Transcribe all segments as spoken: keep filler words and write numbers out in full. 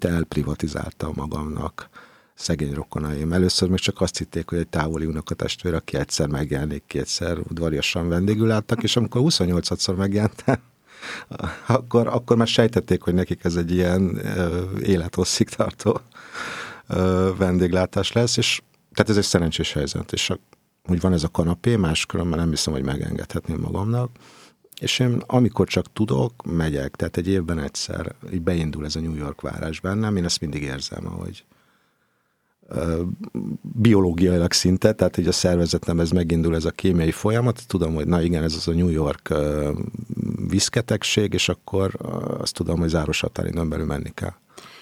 szinte elprivatizáltam magamnak szegény rokonaim. Először még csak azt hitték, hogy egy távoli unokatestvér, aki egyszer megjelenik, kétszer udvariasan vendégül láttak, és amikor huszonnyolcadszor megjelentem, akkor, akkor már sejtették, hogy nekik ez egy ilyen élethosszig tartó vendéglátás lesz, és tehát ez egy szerencsés helyzet, és úgy van ez a kanapé, máskülönben nem hiszem, hogy megengedhetném magamnak, és én amikor csak tudok, megyek, tehát egy évben egyszer így beindul ez a New York várás bennem, én ezt mindig érzem, ahogy biológiailag szinte, tehát így a szervezetem ez megindul, ez a kémiai folyamat, tudom, hogy na igen, ez az a New York viszketegség, és akkor azt tudom, hogy záros határidőn belül menni kell.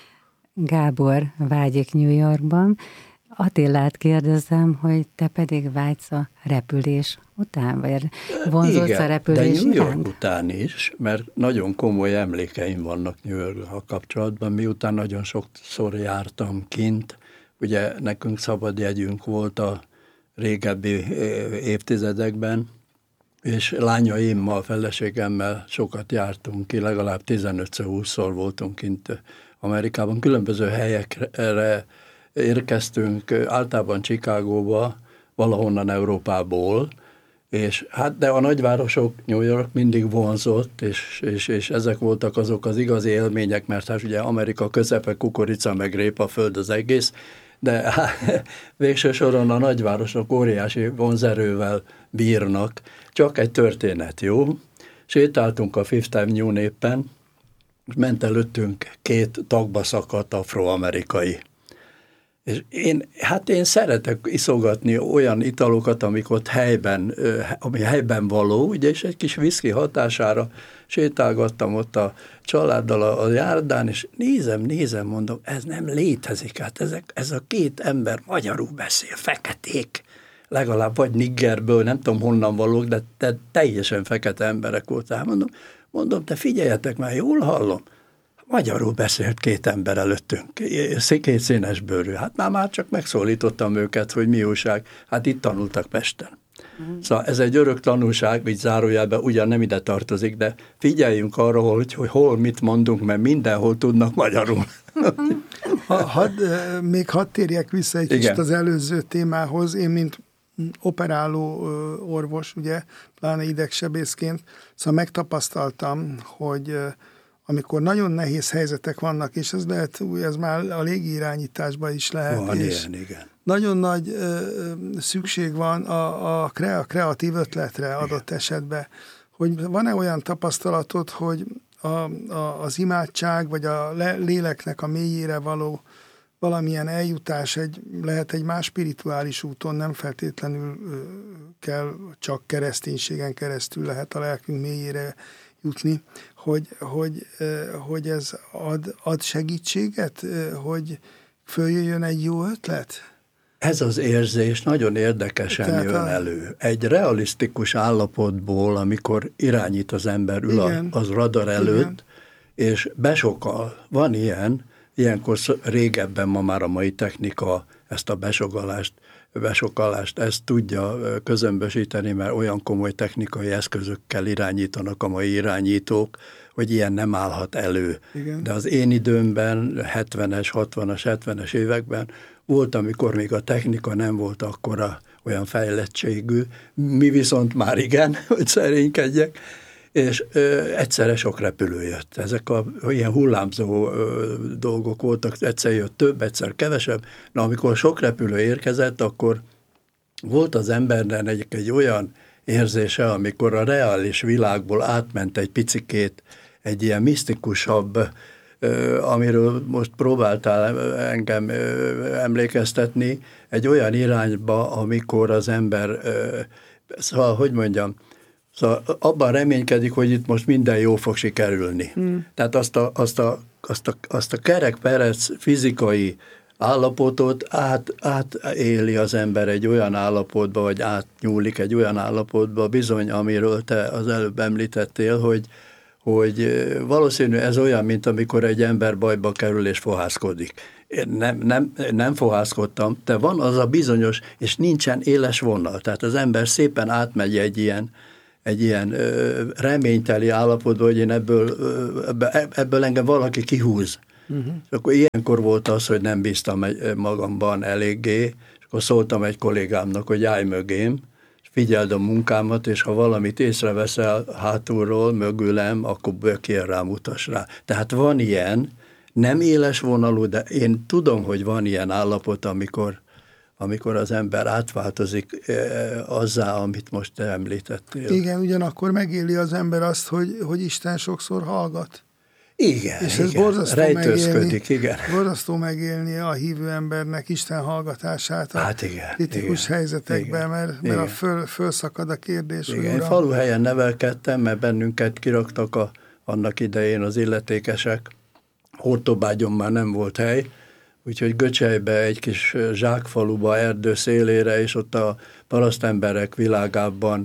Gábor vágyik New Yorkban. Attilát kérdezem, hogy te pedig vágysz a repülés után, vagy vonzódsz igen, a repülés de New York iránt? után is, mert nagyon komoly emlékeim vannak New York-a kapcsolatban, miután nagyon sokszor jártam kint. Ugye nekünk szabad jegyünk volt a régebbi évtizedekben, és lányaimmal, feleségemmel sokat jártunk ki, legalább tizenötször-húszszor voltunk kint Amerikában. Különböző helyekre érkeztünk, általában Chicagóba, valahonnan Európából, és hát de a nagyvárosok, New York mindig vonzott, és, és, és ezek voltak azok az igazi élmények, mert hát ugye Amerika közepe, kukorica meg répa föld az egész, de hát, végső soron a nagyvárosok óriási vonzerővel bírnak. Csak egy történet, jó? Sétáltunk a Fifth Avenue-n éppen, ment előttünk két tagba szakadt afroamerikai. És én, hát én szeretek iszogatni olyan italokat, amik ott helyben, ami helyben való, ugye, és egy kis viszki hatására sétálgattam ott a családdal a, a járdán, és nézem, nézem, mondom, ez nem létezik, hát ezek, ez a két ember magyarul beszél, feketék, legalább vagy niggerből, nem tudom honnan valók, de, de teljesen fekete emberek voltál. Mondom, mondom, te figyeljetek már, jól hallom, magyarul beszélt két ember előttünk, két színes bőrű. Hát már, már csak megszólítottam őket, hogy mi újság. Hát itt tanultak Pesten. Mm. Szóval ez egy örök tanulság, így zárójelben ugyan nem ide tartozik, de figyeljünk arra, hogy, hogy hol mit mondunk, mert mindenhol tudnak magyarul. ha, had, még hadd térjek vissza egy kicsit az előző témához. Én, mint operáló orvos, ugye, pláne idegsebészként, szóval megtapasztaltam, hogy amikor nagyon nehéz helyzetek vannak, és ez lehet, ez már a légirányításban is lehet. Van és ilyen, igen. Nagyon nagy ö, szükség van a, a kreatív ötletre adott igen. esetben. Hogy van-e olyan tapasztalatod, hogy a, a, az imádság, vagy a le, léleknek a mélyére való valamilyen eljutás egy, lehet egy más spirituális úton, nem feltétlenül ö, kell, csak kereszténységen keresztül lehet a lelkünk mélyére jutni, hogy, hogy, hogy ez ad, ad segítséget, hogy följöjjön egy jó ötlet? Ez az érzés nagyon érdekesen Tehát jön a... elő. Egy realisztikus állapotból, amikor irányít az ember, ül a, az radar előtt, igen. és besokal. Van ilyen, ilyenkor régebben, ma már a mai technika ezt a besogalást, besokalást, ezt tudja közömbösíteni, mert olyan komoly technikai eszközökkel irányítanak a mai irányítók, hogy ilyen nem állhat elő. Igen. De az én időmben, hetvenes, hatvanas, hetvenes években volt, amikor még a technika nem volt akkora olyan fejlettségű, mi viszont már igen, hogy szerénykedjek, és ö, egyszerre sok repülő jött. Ezek a ilyen hullámzó ö, dolgok voltak, egyszer jött több, egyszer kevesebb. Na, amikor sok repülő érkezett, akkor volt az embernek egy, egy olyan érzése, amikor a reális világból átment egy picikét egy ilyen misztikusabb, ö, amiről most próbáltál engem ö, emlékeztetni, egy olyan irányba, amikor az ember, ö, szóval, hogy mondjam, Szóval abban reménykedik, hogy itt most minden jó fog sikerülni. Hmm. Tehát azt a, azt a, azt a, azt a kerek-perec fizikai állapotot át, átéli az ember egy olyan állapotba, vagy átnyúlik egy olyan állapotba, bizony, amiről te az előbb említettél, hogy, hogy valószínű ez olyan, mint amikor egy ember bajba kerül és fohászkodik. Én nem, nem, nem fohászkodtam, de van az a bizonyos, és nincsen éles vonal. Tehát az ember szépen átmegy egy ilyen egy ilyen ö, reményteli állapotban, hogy én ebből, ö, ebből engem valaki kihúz. Uh-huh. És akkor ilyenkor volt az, hogy nem bíztam magamban eléggé, és akkor szóltam egy kollégámnak, hogy állj mögém, és figyeld a munkámat, és ha valamit észreveszel hátulról, mögülem, akkor bökjél rá, mutass rá. Tehát van ilyen, nem éles vonalú, de én tudom, hogy van ilyen állapot, amikor amikor az ember átváltozik eh, azzá, amit most te említettél. Igen, ugyanakkor megéli az ember azt, hogy, hogy Isten sokszor hallgat. Igen, és igen. ez borzasztó Rejtőzködik, megélni, igen. borzasztó megélni a hívő embernek Isten hallgatását a hát igen, kritikus igen, helyzetekben, igen, mert, mert a föl, fölszakad a kérdés. Igen, hogy én faluhelyen nevelkedtem, mert bennünket kiraktak a, annak idején az illetékesek. Hortobágyon már nem volt hely, úgyhogy Göcselybe, egy kis zsákfaluba, erdő szélére, és ott a parasztemberek világában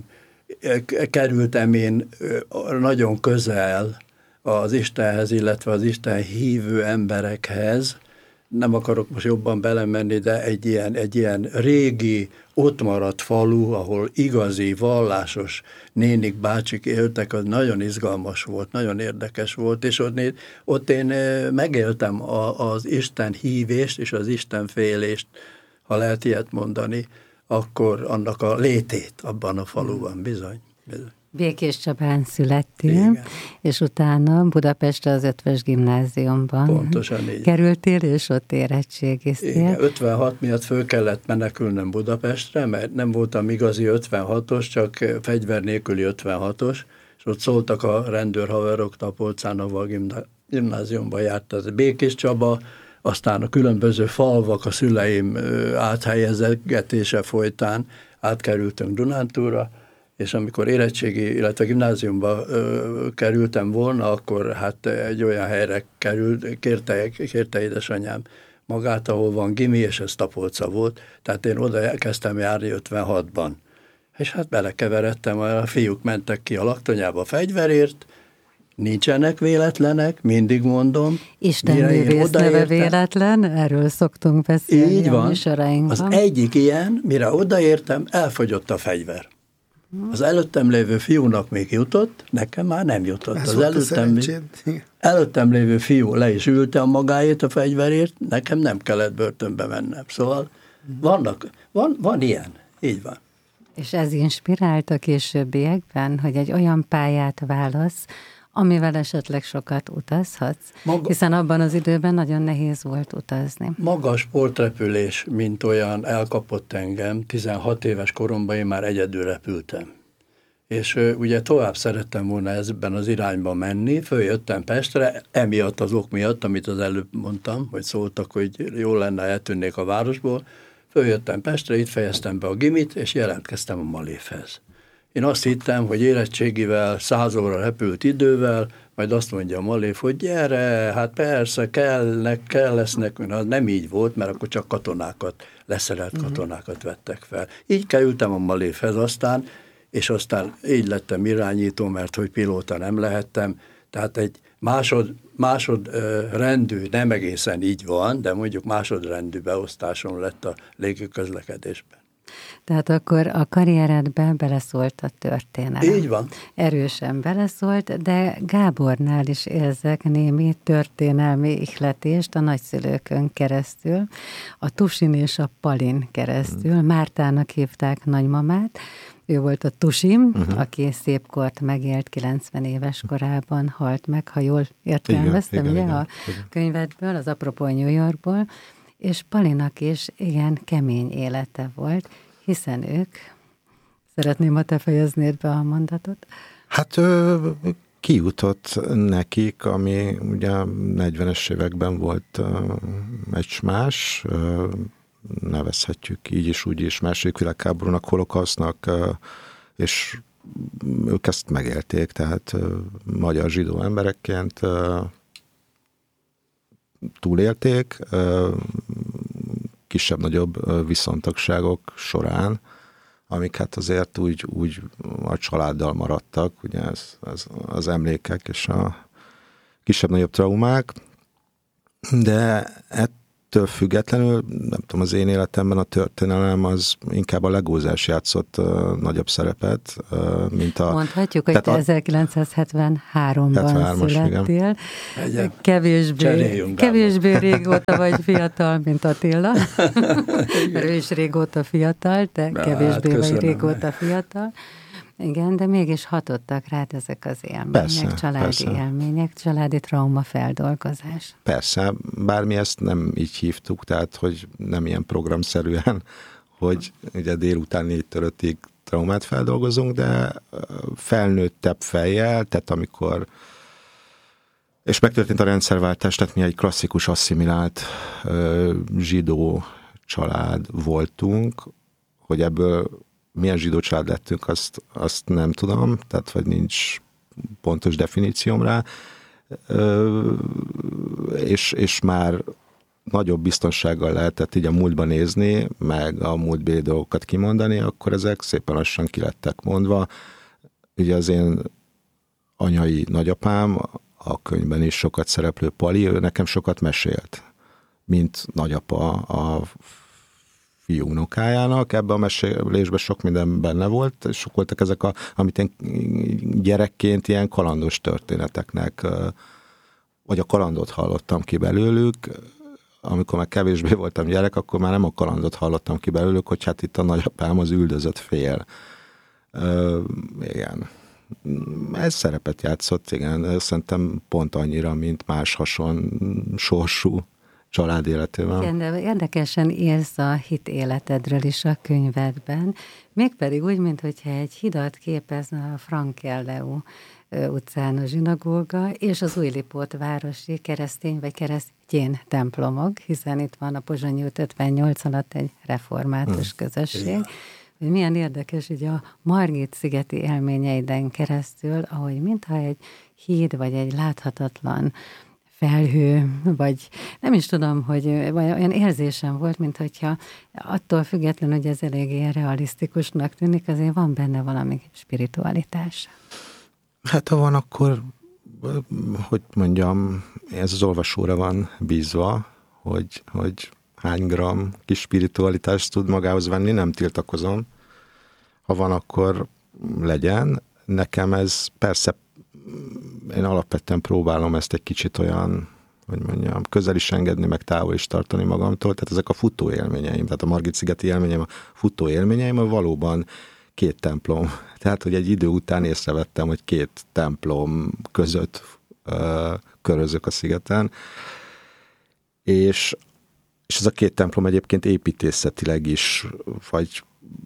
kerültem én nagyon közel az Istenhez, illetve az Isten hívő emberekhez. Nem akarok most jobban belemenni, de egy ilyen, egy ilyen régi, ott maradt falu, ahol igazi, vallásos nénik, bácsik éltek, az nagyon izgalmas volt, nagyon érdekes volt, és ott, ott én megéltem a, az Isten hívést és az Isten félést, ha lehet ilyet mondani, akkor annak a létét abban a faluban, bizony. bizony. Békés Csabán születtél, igen. és utána Budapestre az Ötvös Gimnáziumban Pontosan így. kerültél, és ott érettségiztél. Igen, ötvenhat miatt föl kellett menekülnöm Budapestre, mert nem voltam igazi ötvenhatos, csak fegyver nélküli ötvenhatos, és ott szóltak a rendőrhaverok, Tapolcán, ahol a gimnáziumban járt, az Békés Csaba, aztán a különböző falvak a szüleim áthelyezegetése folytán átkerültünk Dunántúlra, és amikor érettségi, illetve gimnáziumba ö, kerültem volna, akkor hát egy olyan helyre került, kérte, kérte édesanyám magát, ahol van gimi, és ez Tapolca volt, tehát én oda elkezdtem járni ötvenhatban. És hát belekeveredtem, a fiúk mentek ki a laktanyába fegyverért, nincsenek véletlenek, mindig mondom. Isten művész neve véletlen, erről szoktunk beszélni. Így van. Az egyik ilyen, mire odaértem, elfogyott a fegyver. Az előttem lévő fiúnak még jutott, nekem már nem jutott. Ez az előttem, előttem lévő fiú le is ülte a magáét a fegyverért, nekem nem kellett börtönbe mennem. Szóval vannak, van, van ilyen, így van. És ez inspirált a későbbiekben, hogy egy olyan pályát válasz, amivel esetleg sokat utazhatsz, Maga, hiszen abban az időben nagyon nehéz volt utazni. Maga a sportrepülés, mint olyan elkapott engem, tizenhat éves koromban én már egyedül repültem. És uh, ugye tovább szerettem volna ebben az irányba menni, följöttem Pestre, emiatt az ok miatt, amit az előbb mondtam, hogy szóltak, hogy jól lenne, eltűnnék a városból, följöttem Pestre, itt fejeztem be a gimit, és jelentkeztem a Malévhez. Én azt hittem, hogy érettségivel, száz óra repült idővel, majd azt mondja a Malév, hogy gyere, hát persze, kellnek, kell lesznek, az nem így volt, mert akkor csak katonákat, leszerelt katonákat vettek fel. Így kerültem a Malévhez aztán, és aztán így lettem irányító, mert hogy pilóta nem lehettem, tehát egy másod, másodrendű, nem egészen így van, de mondjuk másodrendű beosztásom lett a légiközlekedésben. Tehát akkor a karrieredbe beleszólt a történelem. Így van. Erősen beleszólt, de Gábornál is érzek némi történelmi ihletést a nagyszülőkön keresztül, a Tusin és a Palin keresztül. Mártának hívták nagymamát, ő volt a Tusim, uh-huh. aki szép kort megélt, kilencven éves korában halt meg, ha jól értelmeztem, ugye, a könyvedből, az Apropó New Yorkból, és Palinak is igen kemény élete volt, hiszen ők, szeretném, ha te fejeznéd be a mondatot. Hát ö, kijutott nekik, ami ugye negyvenes években volt ö, egy más, ö, nevezhetjük így is, úgy is, második világháborúnak, holokausznak, ö, és ők ezt megélték, tehát ö, magyar zsidó emberekként ö, túlélték, ö, kisebb-nagyobb viszontagságok során, amik hát azért úgy, úgy a családdal maradtak, ugye ez, ez az emlékek és a kisebb-nagyobb traumák, de ettől függetlenül, nem tudom, az én életemben a történelem az inkább a legózás játszott uh, nagyobb szerepet, uh, mint a... Mondhatjuk, hogy te a, ezerkilencszázhetvenháromban születtél. Igen. Kevésbé, kevésbé régóta vagy fiatal, mint Attila. Mert ő is régóta fiatal, te Na, kevésbé hát vagy régóta fiatal. Igen, de mégis hatottak rád ezek az élmények, persze, családi persze. élmények, családi traumafeldolgozás. Persze, bár mi ezt nem így hívtuk, tehát hogy nem ilyen programszerűen, hogy ugye délután négytől ötig traumát feldolgozunk, de felnőttebb fejjel, tehát amikor és megtörtént a rendszerváltás, tehát mi egy klasszikus asszimilált zsidó család voltunk, hogy ebből milyen zsidó család lettünk, azt, azt nem tudom, tehát vagy nincs pontos definícióm rá, és, és már nagyobb biztonsággal lehetett így a múltba nézni, meg a múltbéli dolgokat kimondani, akkor ezek szépen lassan ki lettek mondva. Ugye az én anyai nagyapám, a könyvben is sokat szereplő Pali, ő nekem sokat mesélt, mint nagyapa a fiú unokájának. Ebben a mesélésben sok minden benne volt, és sok voltak ezek, a, amit én gyerekként ilyen kalandos történeteknek, vagy a kalandot hallottam ki belőlük. Amikor már kevésbé voltam gyerek, akkor már nem a kalandot hallottam ki belőlük, hogy hát itt a nagyapám az üldözött fél. Ö, igen. Ez szerepet játszott, igen. Szerintem pont annyira, mint más hasonló sorsú család életében. Igen, de érdekesen írsz a hit életedről is a könyvedben, mégpedig úgy, mintha egy hidat képezne a Frank-Kelleu utcán a zsinagóga, és az Újlipót városi keresztény vagy keresztény templomok, hiszen itt van a Pozsonyi út ötvennyolc alatt egy református hmm. közösség. Igen. Hogy milyen érdekes, hogy a Margit-szigeti élményeiden keresztül, ahogy mintha egy híd vagy egy láthatatlan felhő, vagy nem is tudom, hogy olyan érzésem volt, mint hogyha attól függetlenül, hogy ez eléggé realisztikusnak tűnik, azért van benne valami spiritualitás. Hát ha van, akkor, hogy mondjam, ez az olvasóra van bízva, hogy, hogy hány gram kis spiritualitást tud magához venni, nem tiltakozom. Ha van, akkor legyen. Nekem ez persze, én alapvetően próbálom ezt egy kicsit olyan, hogy mondjam, közel is engedni, meg távol is tartani magamtól. Tehát ezek a futó élményeim, tehát a Margit-szigeti élményeim, a futó élményeim, valóban két templom. Tehát, hogy egy idő után észrevettem, hogy két templom között uh, körözök a szigeten, és, és ez a két templom egyébként építészetileg is, vagy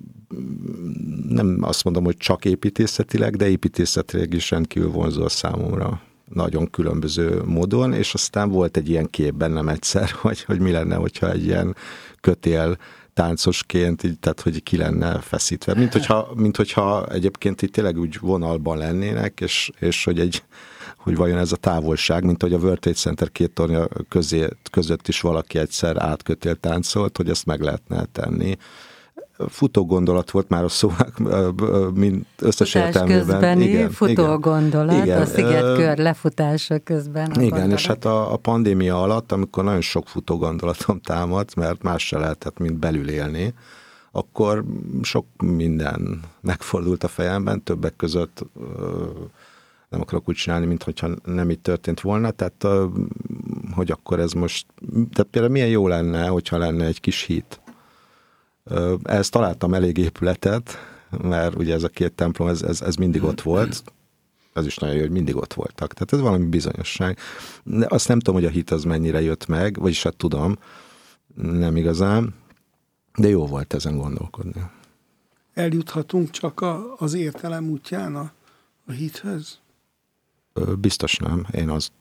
nem azt mondom, hogy csak építészetileg, de építészetileg is rendkívül vonzó a számomra. Nagyon különböző módon, és aztán volt egy ilyen kép bennem egyszer, hogy, hogy mi lenne, hogyha egy ilyen kötél táncosként, így, tehát hogy ki lenne feszítve. Mint hogyha, mint hogyha egyébként itt tényleg úgy vonalban lennének, és, és hogy, egy, hogy vajon ez a távolság, mint hogy a World Trade Center két tornya közé, között is valaki egyszer átkötél táncolt, hogy ezt meg lehetne tenni. Futó gondolat volt már a szónak, mint összes értelmében. Közbeni igen, futó igen, gondolat, igen, a szigetkör lefutása közben. Igen, gondolat. És hát a, a pandémia alatt, amikor nagyon sok futó gondolatom támadt, mert más se lehetett, mint belül élni, akkor sok minden megfordult a fejemben, többek között nem akarok úgy csinálni, mintha nem így történt volna, tehát hogy akkor ez most, tehát például milyen jó lenne, hogyha lenne egy kis hit. Ezt találtam elég épületet, mert ugye ez a két templom, ez, ez, ez mindig ott volt. Ez is nagyon jó, hogy mindig ott voltak. Tehát ez valami bizonyosság. De azt nem tudom, hogy a hit az mennyire jött meg, vagyis hát tudom, nem igazán, de jó volt ezen gondolkodni. Eljuthatunk csak a, az értelem útján a, a hithez? Biztos nem. Én azt,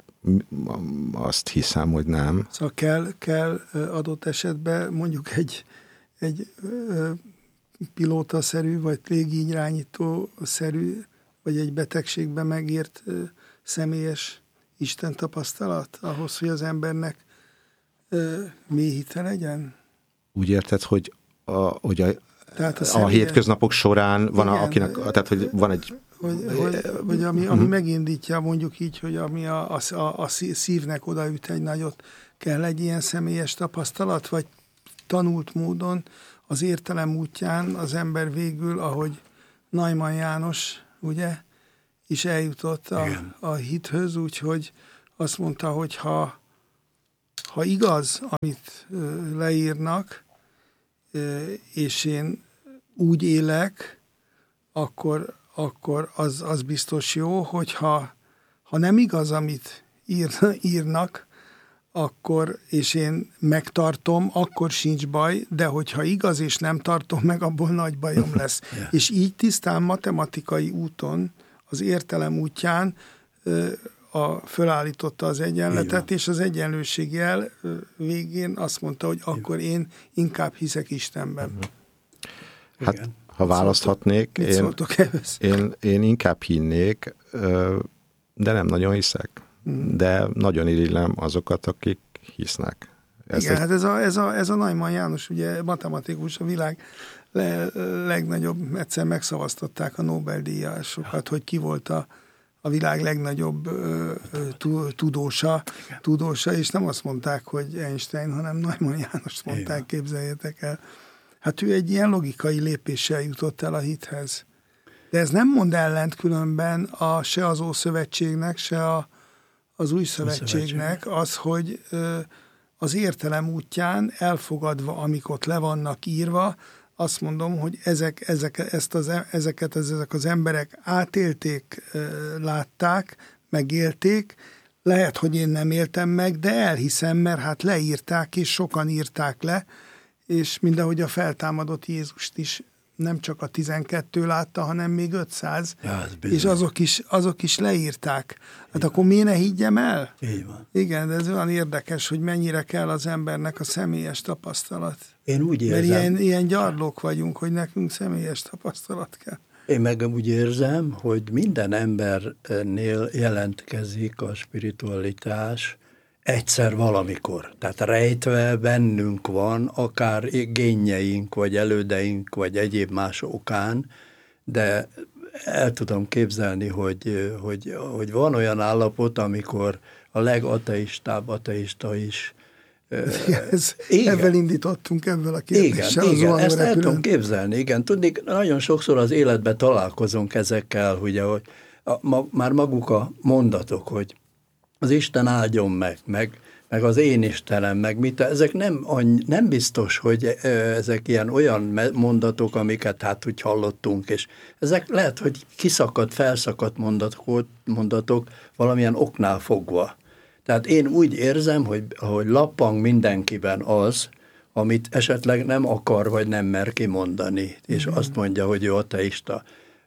azt hiszem, hogy nem. Szóval kell, kell adott esetben mondjuk egy egy ö, pilótaszerű, vagy légirányító-szerű, vagy egy betegségben megért ö, személyes Isten tapasztalat, ahhoz, hogy az embernek ö, mély hite legyen? Úgy érted, hogy a, hogy a, a, a hétköznapok során van, igen, a, akinek, tehát hogy van egy... Hogy, hogy, hogy ami, ami uh-huh. megindítja, mondjuk így, hogy ami a, a, a szívnek odaüt egy nagyot, kell egy ilyen személyes tapasztalat, vagy tanult módon az értelem útján az ember végül, ahogy Neumann János, ugye, is eljutott a, a hithöz, úgyhogy azt mondta, hogy ha, ha igaz, amit ö, leírnak, ö, és én úgy élek, akkor, akkor az, az biztos jó, hogyha ha nem igaz, amit ír, írnak, akkor, és én megtartom, akkor sincs baj, de hogyha igaz és nem tartom meg, abból nagy bajom lesz. Yeah. És így tisztán matematikai úton, az értelem útján a, fölállította az egyenletet, és az egyenlőség jel végén azt mondta, hogy akkor én inkább hiszek Istenben. Hát, igen. Ha választhatnék, mit én, én, én inkább hinnék, de nem nagyon hiszek. Hmm. De nagyon irigylem azokat, akik hisznek. Ez igen, egy... hát ez a, ez, a, ez a Neumann János, ugye matematikus, a világ le, legnagyobb, egyszer megszavaztatták a Nobel-díjasokat, hogy ki volt a, a világ legnagyobb ö, ö, tudósa, tudósa, és nem azt mondták, hogy Einstein, hanem Neumann Jánost mondták, igen. Képzeljétek el. Hát ő egy ilyen logikai lépéssel jutott el a hithez. De ez nem mond ellent különben a, se az Ószövetségnek, se a, az Új Szövetségnek az, hogy ö, az értelem útján elfogadva, amik ott le vannak írva, azt mondom, hogy ezek, ezek, ezt az, ezeket az, ezek az emberek átélték, látták, megélték, lehet, hogy én nem éltem meg, de elhiszem, mert hát leírták, és sokan írták le, és mindahogy a feltámadott Jézust is nem csak a tizenkettő látta, hanem még ötszáz, ja, és azok is, azok is leírták. Hát igen. Akkor miért ne higgyem el? Így van. Igen, de ez olyan érdekes, hogy mennyire kell az embernek a személyes tapasztalat. Én úgy érzem. Mert ilyen, ilyen gyarlók vagyunk, hogy nekünk személyes tapasztalat kell. Én meg úgy érzem, hogy minden embernél jelentkezik a spiritualitás egyszer valamikor. Tehát rejtve bennünk van, akár génjeink, vagy elődeink, vagy egyéb más okán, de el tudom képzelni, hogy, hogy, hogy van olyan állapot, amikor a legateistább ateista is. Ez, ebben indítottunk, ebből a kérdéssel. Igen, igen, ezt el tudom képzelni, igen. Tudni, nagyon sokszor az életben találkozunk ezekkel, ugye, hogy a, ma, már maguk a mondatok, hogy az Isten áldjon meg, meg, meg az én Istenem, meg mit, ezek nem, annyi, nem biztos, hogy ezek ilyen olyan mondatok, amiket hát úgy hallottunk, és ezek lehet, hogy kiszakadt, felszakadt mondatok, mondatok valamilyen oknál fogva. Tehát én úgy érzem, hogy, hogy lappang mindenkiben az, amit esetleg nem akar, vagy nem mer kimondani, és mm. azt mondja, hogy ő ateista.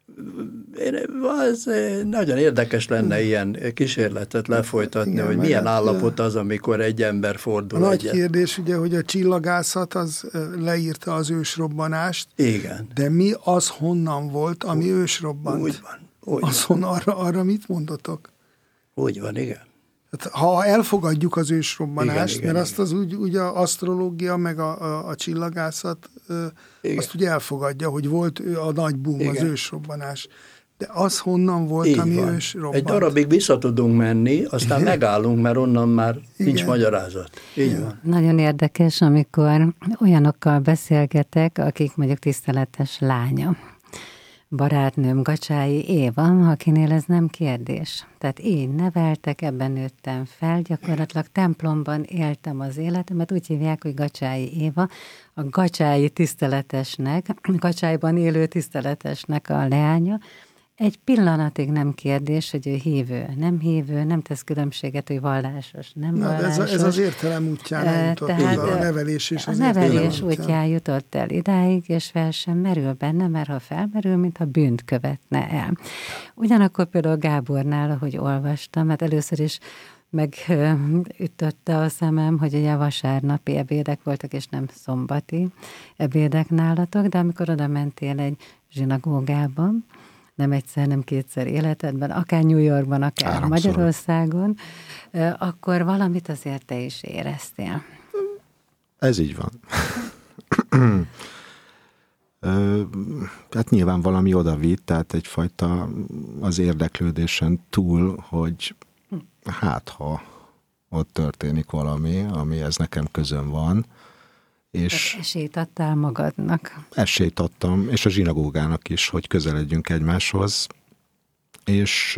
Ez nagyon érdekes lenne ilyen kísérletet lefolytatni, igen, hogy milyen állapot az, amikor egy ember fordul. A nagy egyet. kérdés ugye, hogy a csillagászat az leírta az ősrobbanást, igen. De mi az honnan volt, ami úgy, ősrobbant? Úgy van. Úgy Azon van. Arra, arra mit mondotok? Úgy van, igen. Hát, ha elfogadjuk az ősrobbanást, igen, mert igen, azt az úgy, úgy az asztrológia, meg a, a, a csillagászat, igen. Azt ugye elfogadja, hogy volt a nagy boom, igen. Az ősrobbanás. De az honnan volt, így ami van. Ősrobbant? Egy darabig vissza tudunk menni, aztán igen. Megállunk, mert onnan már igen. Nincs magyarázat. Így van. Nagyon érdekes, amikor olyanokkal beszélgetek, akik mondjuk tiszteletes lánya. Barátnőm Gacsái Éva, akinél ez nem kérdés. Tehát én neveltek, ebben nőttem fel, gyakorlatilag templomban éltem az életemet, úgy hívják, hogy Gacsái Éva, a gacsái tiszteletesnek, Gacsályban élő tiszteletesnek a leánya. Egy pillanatig nem kérdés, hogy ő hívő, nem hívő, nem tesz különbséget, hogy vallásos, nem na, vallásos. Ez a, ez az értelem útján eljutott, tehát a nevelés és az a nevelés útján jutott el idáig, és fel sem merül benne, mert ha felmerül, mintha bűnt követne el. Ugyanakkor például Gábornál, ahogy olvastam, hát először is megütötte a szemem, hogy ugye vasárnapi ebédek voltak, és nem szombati ebédek nálatok, de amikor oda mentél egy zsinagógában, nem egyszer, nem kétszer életedben, akár New Yorkban, akár Háromszor. Magyarországon, akkor valamit azért te is éreztél. Ez így van. Hát nyilván valami oda vitt, tehát egyfajta az érdeklődésen túl, hogy hát ha ott történik valami, amihez nekem közön van. És esélyt adtál magadnak. Esélyt adtam, és a zsinagógának is, hogy közeledjünk egymáshoz. És,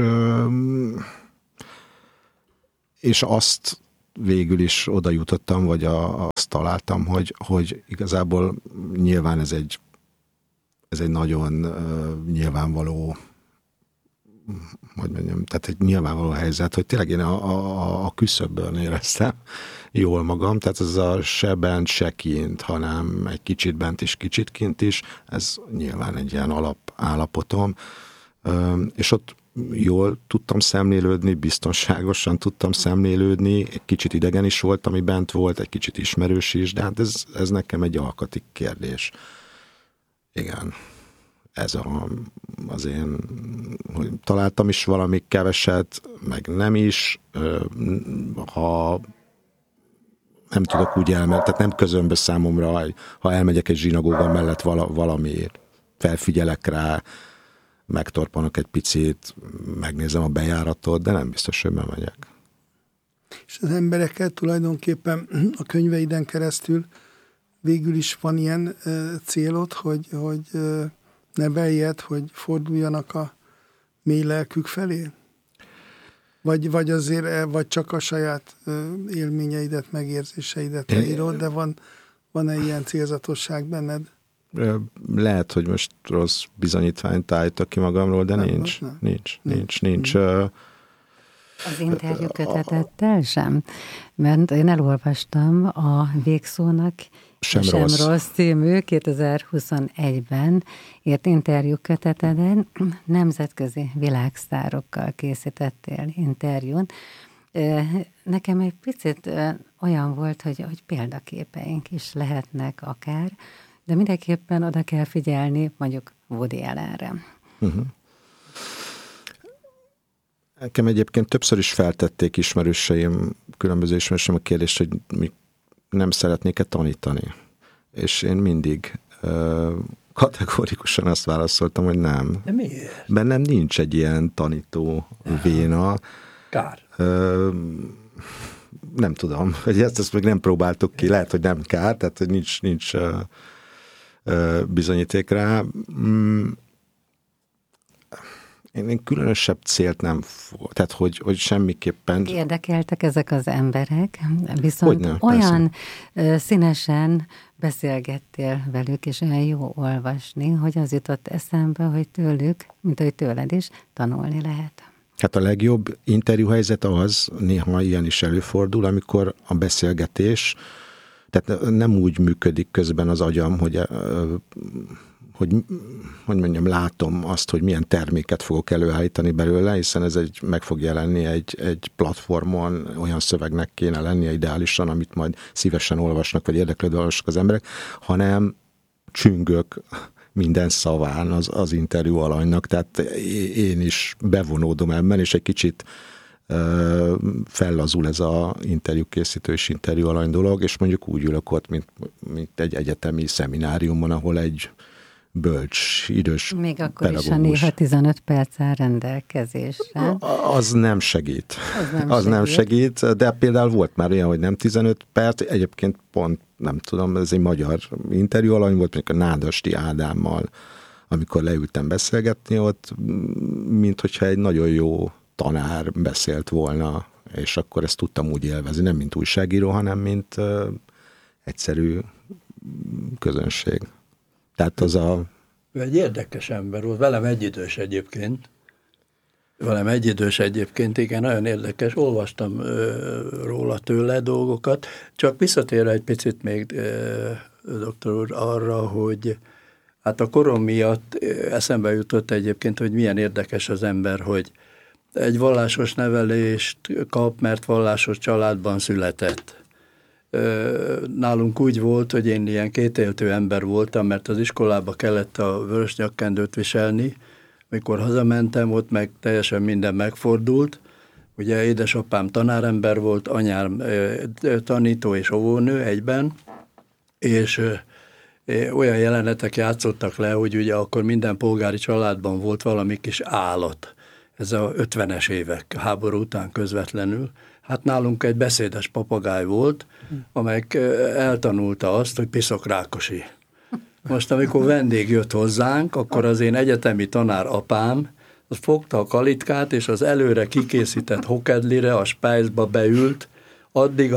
és azt végül is oda jutottam, vagy a, azt találtam, hogy, hogy igazából nyilván ez egy, ez egy nagyon uh, nyilvánvaló, hogy mondjam, tehát egy nyilvánvaló helyzet, hogy tényleg én a, a, a küszöbből éreztem jól magam, tehát ez a se bent, se kint, hanem egy kicsit bent is, kicsit kint is, ez nyilván egy ilyen alapállapotom, és ott jól tudtam szemlélődni, biztonságosan tudtam szemlélődni, egy kicsit idegen is volt, ami bent volt, egy kicsit ismerős is, de hát ez, ez nekem egy alkati kérdés. Igen. Ez a, az én, hogy találtam is valami keveset, meg nem is, ha nem tudok úgy elmenni, tehát nem közömbös számomra, ha elmegyek egy zsinagóga mellett vala, valamiért, felfigyelek rá, megtorpanok egy picit, megnézem a bejáratot, de nem biztos, hogy bemegyek. És az embereket tulajdonképpen a könyveiden keresztül végül is van ilyen célod, hogy, hogy neveljed, hogy forduljanak a mély lelkük felé? Vagy, vagy azért, vagy csak a saját élményeidet, megérzéseidet leírod, de van, van-e ilyen célzatosság benned? Lehet, hogy most rossz bizonyítványt állítok ki magamról, de nem, nincs, nincs, nincs, nincs, nincs. Az interjú kötetettel sem? Mert én elolvastam a Végszónak Sem, sem rossz. rossz című kétezer-huszonegyben írt interjú köteteden nemzetközi világsztárokkal készítettél interjún. Nekem egy picit olyan volt, hogy, hogy példaképeink is lehetnek akár, de mindenképpen oda kell figyelni mondjuk Woody Allenre. Uh-huh. Nekem egyébként többször is feltették ismerőseim, különböző ismerőseim a kérdést, hogy mi nem szeretnék-e tanítani. És én mindig uh, kategórikusan azt válaszoltam, hogy nem. De miért? Bennem nincs egy ilyen tanító véna. Kár. Uh, nem tudom, hogy ezt, ezt még nem próbáltuk ki, lehet, hogy nem kár, tehát hogy nincs, nincs uh, uh, bizonyíték rá. Mm. Én, én különösebb célt nem fog, tehát hogy, hogy semmiképpen... Érdekeltek ezek az emberek, viszont Hogyne, olyan persze. Színesen beszélgettél velük, és olyan jó olvasni, hogy az jutott eszembe, hogy tőlük, mint hogy tőled is, tanulni lehet. Hát a legjobb interjúhelyzet az, néha ilyen is előfordul, amikor a beszélgetés, tehát nem úgy működik közben az agyam, hogy... hogy, hogy mondjam, látom azt, hogy milyen terméket fogok előállítani belőle, hiszen ez egy, meg fog jelenni egy, egy platformon, olyan szövegnek kéne lennie ideálisan, amit majd szívesen olvasnak, vagy érdeklődve olvasnak az emberek, hanem csüngök minden szaván az, az interjú alanynak, tehát én is bevonódom ebben, és egy kicsit uh, fellazul ez a interjúkészítő és interjú alany dolog, és mondjuk úgy ülök ott, mint, mint egy egyetemi szemináriumon, ahol egy bölcs, idős még akkor pedagógus. Is, ha néha tizenöt perc áll rendelkezésre. Az nem segít. Az nem, az segít. nem segít, de például volt már olyan, hogy nem tizenöt perc, egyébként pont, nem tudom, ez egy magyar interjú alany volt, mondjuk a Nádasdy Ádámmal, amikor leültem beszélgetni ott, mint hogyha egy nagyon jó tanár beszélt volna, és akkor ezt tudtam úgy élvezni, nem mint újságíró, hanem mint uh, egyszerű közönség. Tehát az a... Ő egy érdekes ember volt, velem egyidős egyébként. Velem egyidős egyébként, igen, nagyon érdekes. Olvastam ö, róla tőle dolgokat. Csak visszatérve egy picit még, ö, doktor úr, arra, hogy hát a korom miatt eszembe jutott egyébként, hogy milyen érdekes az ember, hogy egy vallásos nevelést kap, mert vallásos családban született. Nálunk úgy volt, hogy én ilyen kétéltő ember voltam, mert az iskolába kellett a vörös nyakkendőt viselni. Mikor hazamentem, ott meg teljesen minden megfordult. Ugye édesapám tanárember volt, anyám tanító és óvónő egyben, és olyan jelenetek játszottak le, hogy ugye akkor minden polgári családban volt valami kis állat. Ez a ötvenes évek háború után közvetlenül. Hát nálunk egy beszédes papagáj volt, amelyik eltanulta azt, hogy piszok Rákosi. Most, amikor vendég jött hozzánk, akkor az én egyetemi tanár apám, az fogta a kalitkát, és az előre kikészített hokedlire, a spájzba beült, addig a...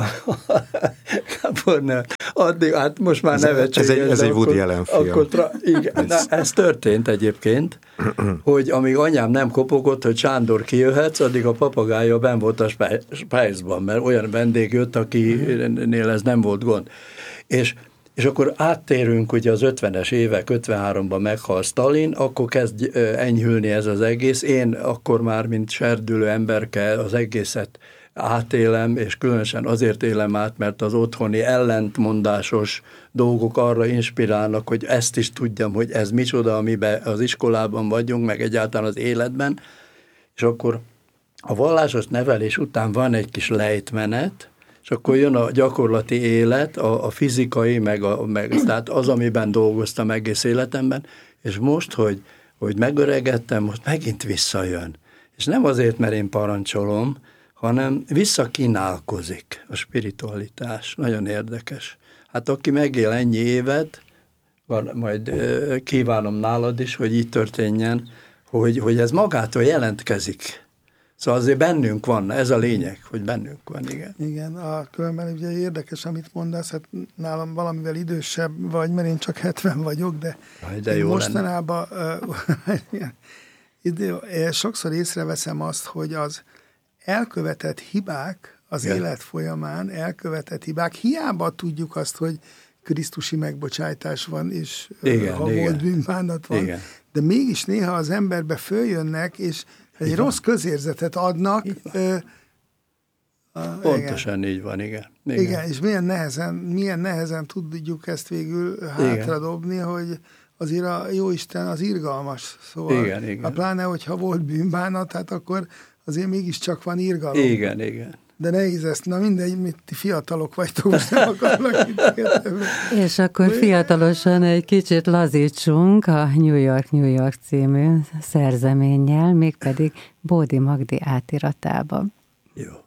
addig, hát most már nevetséges. Ez egy, ez egy Woody Allen film. Akkor, tra, igen, na, ez történt egyébként, hogy amíg anyám nem kopogott, hogy Sándor kijöhetsz, addig a papagája benn volt a spájzban, mert olyan vendég jött, akinél ez nem volt gond. És És akkor áttérünk ugye az ötvenes évek, ötvenháromban meghal Sztalin, akkor kezd enyhülni ez az egész. Én akkor már, mint serdülő emberke az egészet átélem, és különösen azért élem át, mert az otthoni ellentmondásos dolgok arra inspirálnak, hogy ezt is tudjam, hogy ez micsoda, amiben az iskolában vagyunk, meg egyáltalán az életben. És akkor a vallásos nevelés után van egy kis lejtmenet, és akkor jön a gyakorlati élet, a, a fizikai, meg, a, meg tehát az, amiben dolgoztam egész életemben, és most, hogy, hogy megöregedtem, most megint visszajön. És nem azért, mert én parancsolom, hanem visszakínálkozik a spiritualitás. Nagyon érdekes. Hát aki megél ennyi évet, majd kívánom nálad is, hogy így történjen, hogy, hogy ez magától jelentkezik. Szóval azért bennünk van, ez a lényeg, hogy bennünk van, igen. Igen, a, különben ugye érdekes, amit mondasz, hát nálam valamivel idősebb vagy, mert én csak hetven vagyok, de, de jó mostanában uh, idő, sokszor észreveszem azt, hogy az elkövetett hibák az igen. élet folyamán, elkövetett hibák, hiába tudjuk azt, hogy krisztusi megbocsájtás van, és igen, ha igen. volt bűnbánat van, igen. de mégis néha az emberbe följönnek, és egy igen. rossz közérzetet adnak. Ö, a, Pontosan igen. így van, igen. igen. Igen, és milyen nehezen, milyen nehezen tudjuk ezt végül hátradobni, hogy azért a Jóisten az irgalmas. Szóval, igen, igen. A pláne, hogyha volt bűnbánat, hát akkor azért mégiscsak van irgalom. Igen, igen. De nehéz ezt, na mindegy, mit ti fiatalok vagytok, most nem akarnak itt. És akkor fiatalosan egy kicsit lazítsunk a New York, New York című szerzeménnyel, mégpedig Bódi Magdi átiratában. Jó.